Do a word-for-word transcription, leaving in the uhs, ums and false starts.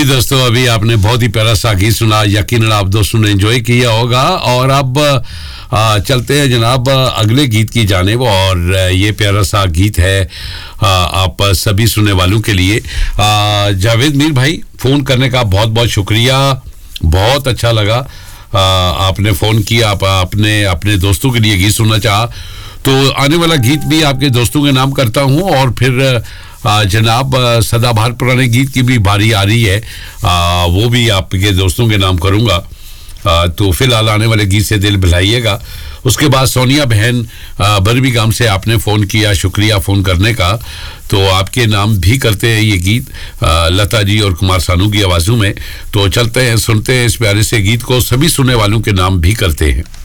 जी दोस्तों, अभी आपने बहुत ही प्यारा सा गीत सुना। यकीनन आप दोस्तों ने एंजॉय किया होगा। और अब आ, चलते हैं जनाब अगले गीत की जानिब। और ये प्यारा सा गीत है आ, आप सभी सुनने वालों के लिए। आ, जावेद मीर भाई, फ़ोन करने का बहुत बहुत शुक्रिया, बहुत अच्छा लगा। आ, आपने फ़ोन किया, आप, आपने अपने दोस्तों के लिए गीत सुनना चाहा, तो आने वाला गीत भी आपके दोस्तों के नाम करता हूँ। और फिर आ, जनाब सदाबहार पुराने गीत की भी बारी आ रही है, आ, वो भी आपके दोस्तों के नाम करूँगा। तो फिलहाल आने वाले गीत से दिल बहलाइएगा। उसके बाद सोनिया बहन बर्मिंघम से आपने फ़ोन किया, शुक्रिया फ़ोन करने का। तो आपके नाम भी करते हैं ये गीत आ, लता जी और कुमार सानू की आवाज़ों में। तो चलते हैं, सुनते हैं इस प्यारे से गीत को, सभी सुनने वालों के नाम भी करते हैं।